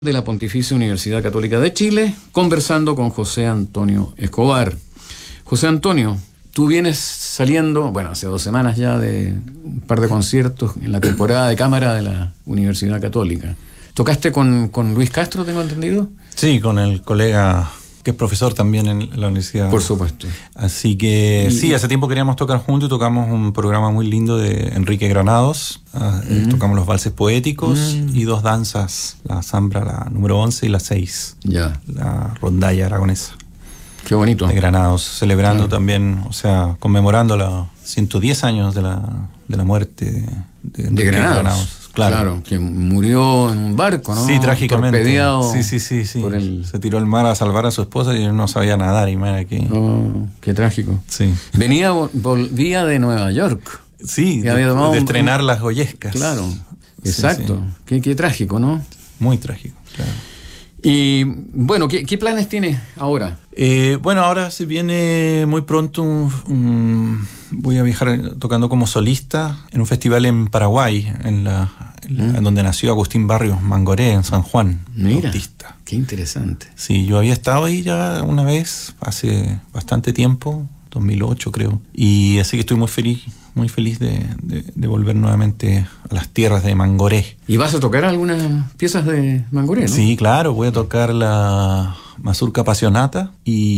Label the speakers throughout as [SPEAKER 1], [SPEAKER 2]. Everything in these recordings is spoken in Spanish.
[SPEAKER 1] de la Pontificia Universidad Católica de Chile, conversando con José Antonio Escobar. José Antonio, tú vienes saliendo, hace 2 semanas ya, de un par de conciertos en la temporada de cámara de la Universidad Católica. ¿Tocaste con Luis Castro, tengo entendido?
[SPEAKER 2] Sí, con el colega que es profesor también en la universidad.
[SPEAKER 1] Por supuesto.
[SPEAKER 2] Así que sí, hace tiempo queríamos tocar juntos y tocamos un programa muy lindo de Enrique Granados. Tocamos los valses poéticos y 2 danzas, la zambra, la número 11 y la 6.
[SPEAKER 1] Ya.
[SPEAKER 2] La rondalla aragonesa.
[SPEAKER 1] Qué bonito.
[SPEAKER 2] De Granados, celebrando también, conmemorando los 110 años de la muerte de
[SPEAKER 1] Granados. Claro, que murió en un barco, ¿no?
[SPEAKER 2] Sí, trágicamente.
[SPEAKER 1] Torpedeado.
[SPEAKER 2] Sí. Se tiró al mar a salvar a su esposa y él no sabía nadar. Y mira que...
[SPEAKER 1] Oh, qué trágico.
[SPEAKER 2] Sí.
[SPEAKER 1] Volvía de Nueva York.
[SPEAKER 2] Sí, de estrenar las Goyescas.
[SPEAKER 1] Claro, exacto. Sí. Qué trágico, ¿no?
[SPEAKER 2] Muy trágico, claro.
[SPEAKER 1] Y bueno, ¿qué planes tienes ahora?
[SPEAKER 2] Ahora se viene muy pronto voy a viajar tocando como solista en un festival en Paraguay, en donde nació Agustín Barrios Mangoré, en San Juan.
[SPEAKER 1] Mira,
[SPEAKER 2] Bautista.
[SPEAKER 1] Qué interesante.
[SPEAKER 2] Sí, yo había estado ahí ya una vez, hace bastante tiempo, 2008 creo, y así que estoy muy feliz de volver nuevamente a las tierras de Mangoré.
[SPEAKER 1] ¿Y vas a tocar algunas piezas de Mangoré, no?
[SPEAKER 2] Sí, claro, voy a tocar la Mazurca Apasionata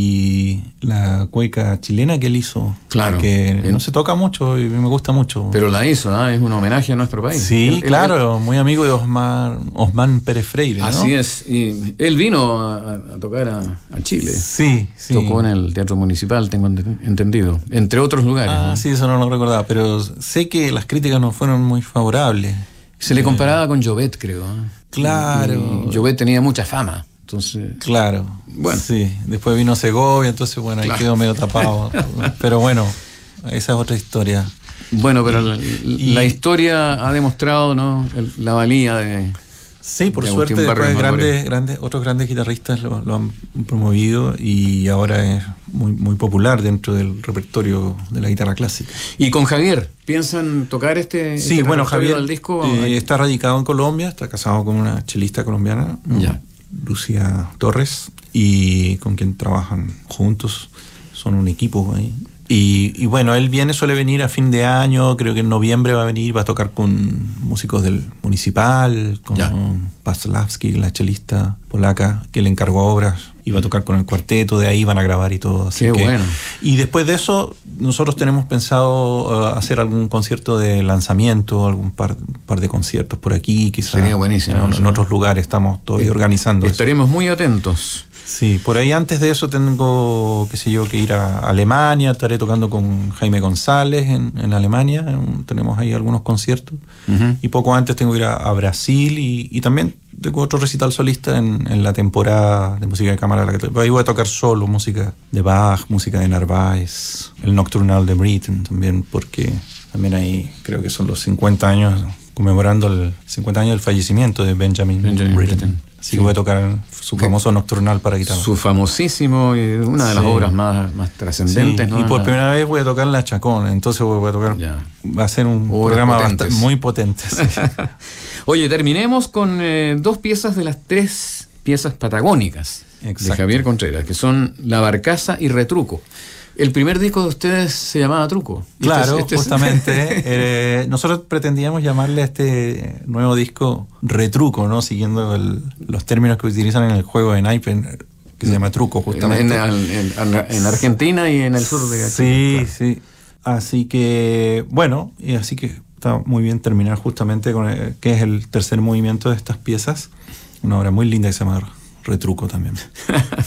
[SPEAKER 2] y la cueca chilena que él hizo.
[SPEAKER 1] Claro.
[SPEAKER 2] Que no se toca mucho y me gusta mucho.
[SPEAKER 1] Pero la hizo, ¿no? Es un homenaje a nuestro país.
[SPEAKER 2] Sí, claro, muy amigo de Osman Pérez Freire, ¿no?
[SPEAKER 1] Así es. Y él vino a tocar a Chile.
[SPEAKER 2] Sí.
[SPEAKER 1] Tocó en el Teatro Municipal, tengo entendido. Entre otros lugares. ¿No?
[SPEAKER 2] Sí, eso no lo recordaba, pero sé que las críticas no fueron muy favorables.
[SPEAKER 1] Se le comparaba con Llobet, creo.
[SPEAKER 2] Claro.
[SPEAKER 1] Y Llobet tenía mucha fama. Entonces,
[SPEAKER 2] claro, bueno. Sí, después vino Segovia, entonces ahí quedó medio tapado. Pero bueno, esa es otra historia.
[SPEAKER 1] Bueno, pero la historia ha demostrado, ¿no?, la valía de...
[SPEAKER 2] Sí, por suerte después otros grandes guitarristas lo han promovido y ahora es muy popular dentro del repertorio de la guitarra clásica.
[SPEAKER 1] ¿Y con Javier? ¿Piensan tocar
[SPEAKER 2] Sí, bueno, Javier
[SPEAKER 1] del disco?
[SPEAKER 2] Está radicado en Colombia, está casado con una chelista colombiana, Lucía Torres, y con quien trabajan juntos, son un equipo ahí. Y bueno, él suele venir a fin de año, creo que en noviembre va a tocar con músicos del Municipal, con Paslavsky, la chelista polaca, que le encargó obras, y va a tocar con el cuarteto, de ahí van a grabar y todo. Así
[SPEAKER 1] Qué bueno.
[SPEAKER 2] Y después de eso, nosotros tenemos pensado hacer algún concierto de lanzamiento, algún par de conciertos por aquí, quizás.
[SPEAKER 1] Sería buenísimo.
[SPEAKER 2] En otros lugares estamos todavía organizando.
[SPEAKER 1] Estaremos muy atentos.
[SPEAKER 2] Sí, por ahí antes de eso tengo, que ir a Alemania, estaré tocando con Jaime González en Alemania, tenemos ahí algunos conciertos, y poco antes tengo que ir a Brasil y también tengo otro recital solista en la temporada de música de cámara. Ahí voy a tocar solo música de Bach, música de Narváez, el Nocturnal de Britten también, porque también ahí creo que son los 50 años, conmemorando el 50 años del fallecimiento de Benjamin Britten. Así que voy a tocar su famoso Nocturnal para guitarra.
[SPEAKER 1] Su famosísimo, y una de las obras más trascendentes.
[SPEAKER 2] Sí.
[SPEAKER 1] ¿No?
[SPEAKER 2] Y por primera vez voy a tocar la Chacón, entonces voy a tocar... Ya. Va a ser un programa muy potente. Sí.
[SPEAKER 1] Oye, terminemos con 2 piezas de las 3 piezas patagónicas. Exacto. De Javier Contreras, que son La Barcaza y Retruco. El primer disco de ustedes se llamaba Truco.
[SPEAKER 2] Claro, justamente. Nosotros pretendíamos llamarle a este nuevo disco Retruco, ¿no? Siguiendo los términos que utilizan en el juego de naipe, que se llama Truco, justamente.
[SPEAKER 1] En Argentina y en el sur de
[SPEAKER 2] Chile. Sí. Así que, así que está muy bien terminar justamente con que es el tercer movimiento de estas piezas. Una obra muy linda que se llama Retruco también.